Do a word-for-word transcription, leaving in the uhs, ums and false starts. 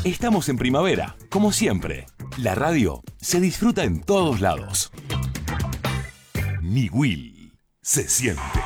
Estamos en primavera, como siempre. La radio se disfruta en todos lados. Mi Will se siente.